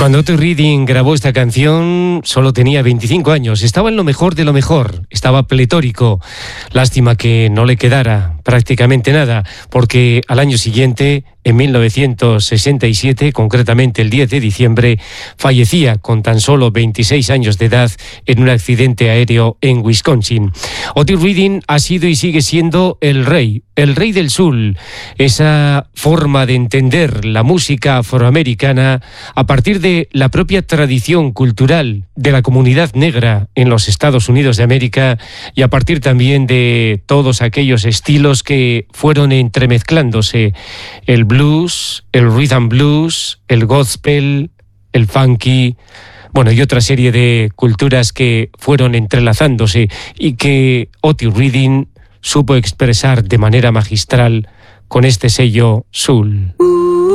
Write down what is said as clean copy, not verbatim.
Cuando Otis Redding grabó esta canción solo tenía 25 años, estaba en lo mejor de lo mejor, estaba pletórico. Lástima que no le quedara prácticamente nada, porque al año siguiente, en 1967, concretamente el 10 de diciembre, fallecía con tan solo 26 años de edad en un accidente aéreo en Wisconsin. Otis Redding ha sido y sigue siendo el rey del soul, esa forma de entender la música afroamericana a partir de la propia tradición cultural de la comunidad negra en los Estados Unidos de América y a partir también de todos aquellos estilos que fueron entremezclándose: el blues, el rhythm blues, el gospel, el funky, bueno, y otra serie de culturas que fueron entrelazándose y que Otis Redding supo expresar de manera magistral con este sello soul.